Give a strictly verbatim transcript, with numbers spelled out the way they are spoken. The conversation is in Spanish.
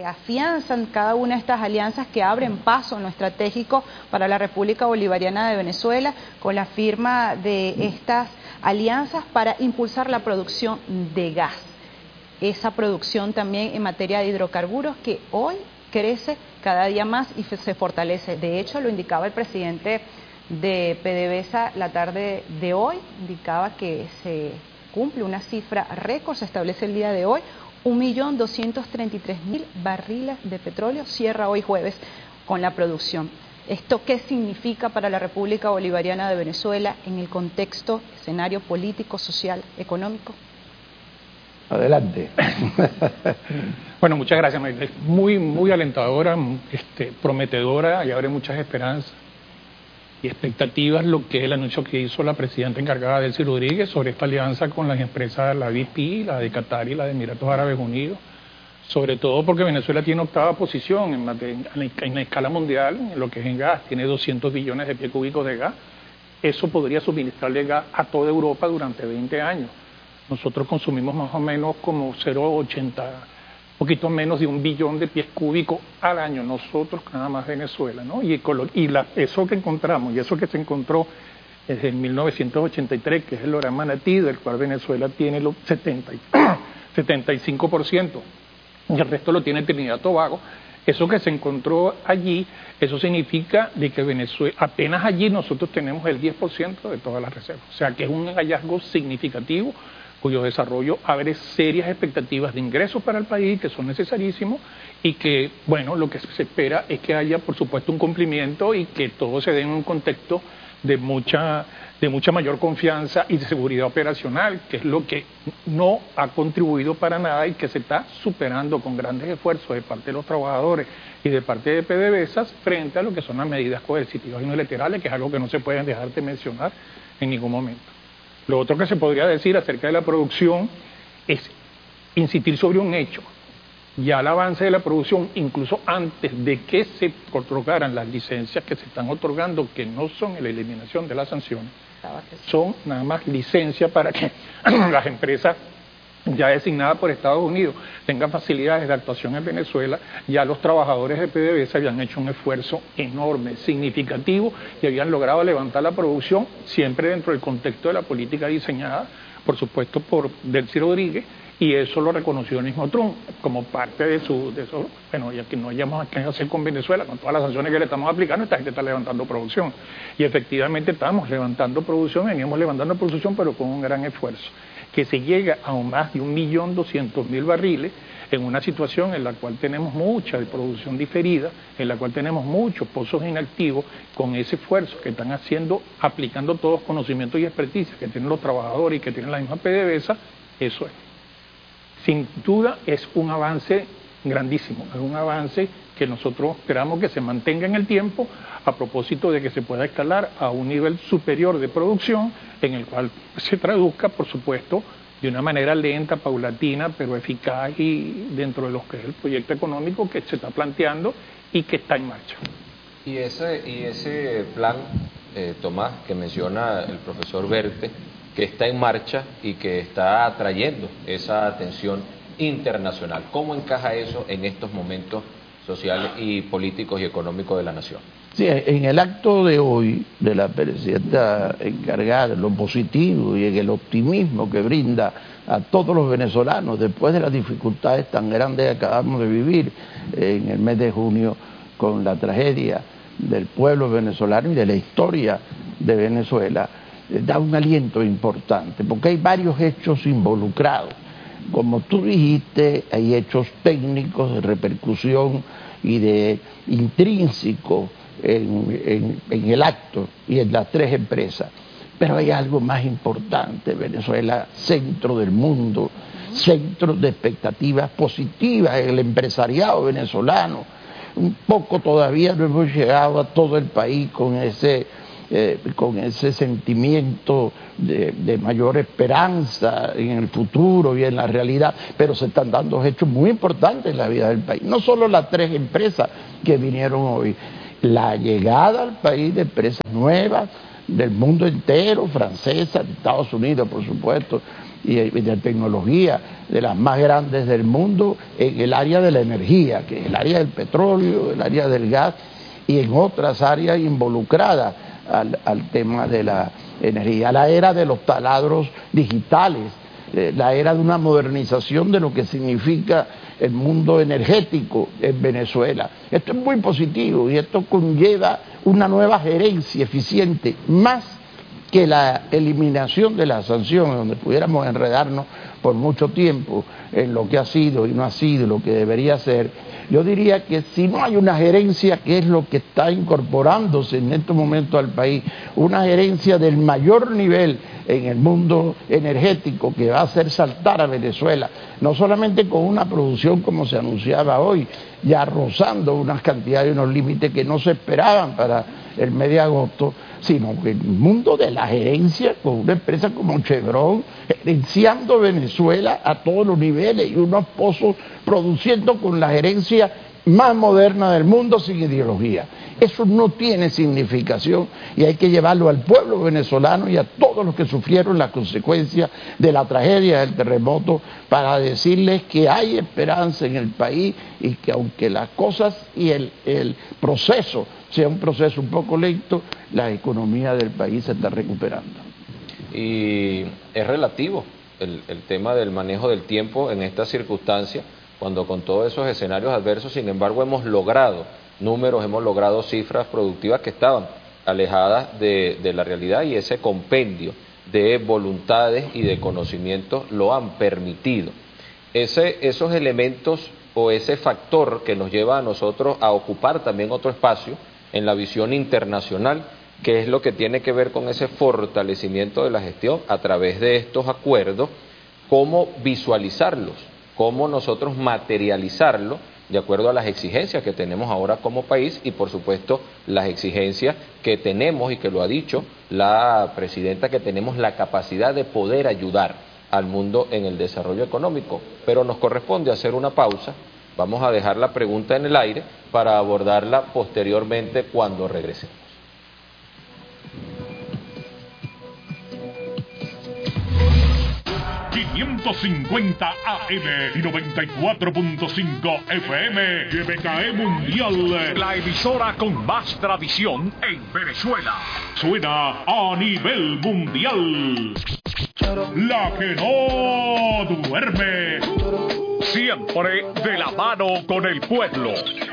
afianzan cada una de estas alianzas que abren paso en lo estratégico para la República Bolivariana de Venezuela, con la firma de estas alianzas para impulsar la producción de gas. Esa producción también en materia de hidrocarburos que hoy crece cada día más y se fortalece. De hecho, lo indicaba el presidente de PDVSA la tarde de hoy, indicaba que se cumple una cifra récord, se establece el día de hoy, un millón doscientos treinta y tres mil barriles de petróleo, cierra hoy jueves con la producción. ¿Esto qué significa para la República Bolivariana de Venezuela en el contexto, escenario político, social, económico? Adelante. Bueno, muchas gracias, María. Muy, muy alentadora, este, prometedora y abre muchas esperanzas y expectativas lo que es el anuncio que hizo la presidenta encargada, Delcy Rodríguez, sobre esta alianza con las empresas, la B P, la de Qatar y la de Emiratos Árabes Unidos, sobre todo porque Venezuela tiene octava posición en, en, en la escala mundial, en lo que es en gas, tiene doscientos billones de pies cúbicos de gas. Eso podría suministrarle gas a toda Europa durante veinte años. Nosotros consumimos más o menos como cero coma ochenta, un poquito menos de un billón de pies cúbicos al año, nosotros nada más Venezuela, ¿no? Y, y la, eso que encontramos, y eso que se encontró desde mil novecientos ochenta y tres, que es el Orán Manatí, del cual Venezuela tiene el setenta y cinco por ciento, y el resto lo tiene Trinidad y Tobago. Eso que se encontró allí, eso significa de que Venezuela, apenas allí nosotros tenemos el diez por ciento de todas las reservas, o sea que es un hallazgo significativo, cuyo desarrollo abre serias expectativas de ingresos para el país que son necesarísimos y que, bueno, lo que se espera es que haya, por supuesto, un cumplimiento y que todo se dé en un contexto de mucha, de mucha mayor confianza y de seguridad operacional, que es lo que no ha contribuido para nada y que se está superando con grandes esfuerzos de parte de los trabajadores y de parte de PDVSA frente a lo que son las medidas coercitivas y unilaterales, que es algo que no se puede dejar de mencionar en ningún momento. Lo otro que se podría decir acerca de la producción es insistir sobre un hecho. Ya el avance de la producción, incluso antes de que se otorgaran las licencias que se están otorgando, que no son la eliminación de las sanciones, son nada más licencias para que las empresas ya designadas por Estados Unidos tengan facilidades de actuación en Venezuela. Ya los trabajadores de PDVSA habían hecho un esfuerzo enorme, significativo, y habían logrado levantar la producción, siempre dentro del contexto de la política diseñada, por supuesto, por Delcy Rodríguez, y eso lo reconoció el mismo Trump como parte de su, de su bueno, ya que no hayamos que hacer con Venezuela, con todas las sanciones que le estamos aplicando, esta gente está levantando producción. Y efectivamente estamos levantando producción, veníamos levantando producción, pero con un gran esfuerzo, que se llega a más de un millón doscientos mil barriles, en una situación en la cual tenemos mucha de producción diferida, en la cual tenemos muchos pozos inactivos, con ese esfuerzo que están haciendo, aplicando todos los conocimientos y experticias que tienen los trabajadores y que tienen la misma PDVSA, eso es. Sin duda es un avance grandísimo, es un avance que nosotros esperamos que se mantenga en el tiempo, a propósito de que se pueda escalar a un nivel superior de producción, en el cual se traduzca, por supuesto, de una manera lenta, paulatina, pero eficaz y dentro de lo que es el proyecto económico que se está planteando y que está en marcha. Y ese, y ese plan, eh, Tomás, que menciona el profesor Berthe, que está en marcha y que está atrayendo esa atención internacional, ¿cómo encaja eso en estos momentos sociales y políticos y económicos de la nación? Sí, en el acto de hoy de la presidenta encargada, en lo positivo y en el optimismo que brinda a todos los venezolanos después de las dificultades tan grandes que acabamos de vivir en el mes de junio con la tragedia del pueblo venezolano y de la historia de Venezuela, da un aliento importante, porque hay varios hechos involucrados. Como tú dijiste, hay hechos técnicos de repercusión y de intrínseco en, en, en el acto y en las tres empresas. Pero hay algo más importante: Venezuela, centro del mundo, centro de expectativas positivas en el empresariado venezolano. Un poco todavía no hemos llegado a todo el país con ese Eh, con ese sentimiento de, de mayor esperanza en el futuro y en la realidad, pero se están dando hechos muy importantes en la vida del país. No solo las tres empresas que vinieron hoy, la llegada al país de empresas nuevas del mundo entero, francesas, de Estados Unidos, por supuesto, y de tecnología de las más grandes del mundo en el área de la energía, que es el área del petróleo, el área del gas y en otras áreas involucradas al, al tema de la energía. La era de los taladros digitales, eh, la era de una modernización de lo que significa el mundo energético en Venezuela. Esto es muy positivo y esto conlleva una nueva gerencia eficiente, más que la eliminación de las sanciones, donde pudiéramos enredarnos por mucho tiempo en lo que ha sido y no ha sido, lo que debería ser. Yo diría que si no hay una gerencia, que es lo que está incorporándose en estos momentos al país, una gerencia del mayor nivel en el mundo energético que va a hacer saltar a Venezuela, no solamente con una producción como se anunciaba hoy, ya rozando unas cantidades y unos límites que no se esperaban para el mes de agosto, sino que el mundo de la gerencia, con una empresa como Chevron, gerenciando Venezuela a todos los niveles y unos pozos produciendo con la gerencia más moderna del mundo sin ideología. Eso no tiene significación y hay que llevarlo al pueblo venezolano y a todos los que sufrieron las consecuencias de la tragedia del terremoto para decirles que hay esperanza en el país y que aunque las cosas y el, el proceso sea un proceso un poco lento, la economía del país se está recuperando. Y es relativo el, el tema del manejo del tiempo en estas circunstancias, cuando con todos esos escenarios adversos, sin embargo, hemos logrado números, hemos logrado cifras productivas que estaban alejadas de, de la realidad, y ese compendio de voluntades y de conocimientos lo han permitido. Ese, esos elementos o ese factor que nos lleva a nosotros a ocupar también otro espacio en la visión internacional, que es lo que tiene que ver con ese fortalecimiento de la gestión a través de estos acuerdos, cómo visualizarlos, cómo nosotros materializarlo de acuerdo a las exigencias que tenemos ahora como país y por supuesto las exigencias que tenemos, y que lo ha dicho la presidenta, que tenemos la capacidad de poder ayudar al mundo en el desarrollo económico. Pero nos corresponde hacer una pausa, vamos a dejar la pregunta en el aire para abordarla posteriormente cuando regresemos. quinientos cincuenta A M y noventa y cuatro punto cinco F M, G B K E Mundial, la emisora con más tradición en Venezuela. Suena a nivel mundial. La que no duerme, siempre de la mano con el pueblo.